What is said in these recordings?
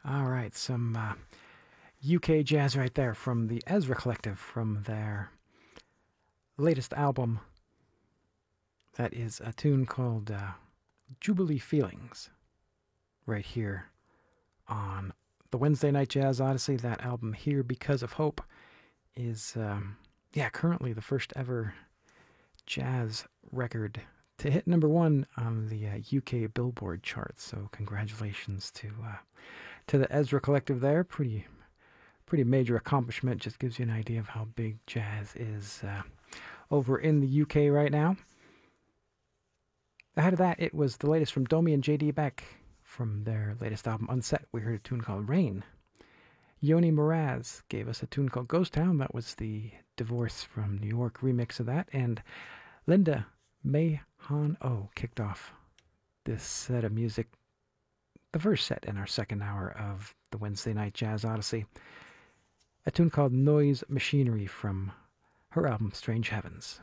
All right, some UK jazz right there from the Ezra Collective from their latest album. That is a tune called Jubilee Feelings right here on the Wednesday Night Jazz Odyssey. That album, Here Because of Hope, is currently the first ever jazz record to hit number one on the UK Billboard charts. So congratulations to the Ezra Collective there. Pretty major accomplishment. Just gives you an idea of how big jazz is over in the UK right now. Ahead of that, it was the latest from Domi and J.D. Beck from their latest album, Unset. We heard a tune called Rain. Yoni Mraz gave us a tune called Ghost Town. That was the Divorce from New York remix of that. And Linda May Han Oh kicked off this set of music, the first set in our second hour of the Wednesday Night Jazz Odyssey. A tune called Noise Machinery from her album Strange Heavens.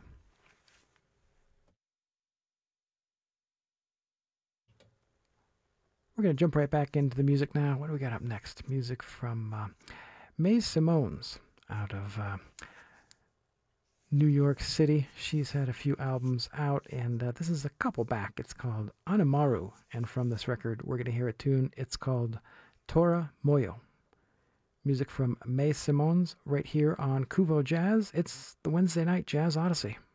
We're going to jump right back into the music now. What do we got up next? Music from Maze Simones out of New York City. She's had a few albums out, and this is a couple back. It's called Anamaru, and from this record, we're going to hear a tune. It's called Tora Moyo. Music from Maze Simones right here on Kuvo Jazz. It's the Wednesday Night Jazz Odyssey.